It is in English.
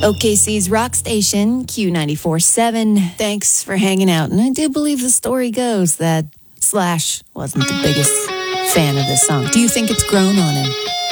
OKC's rock station, Q94.7. Thanks for hanging out. And I do believe the story goes that Slash wasn't the biggest fan of this song. Do you think it's grown on him?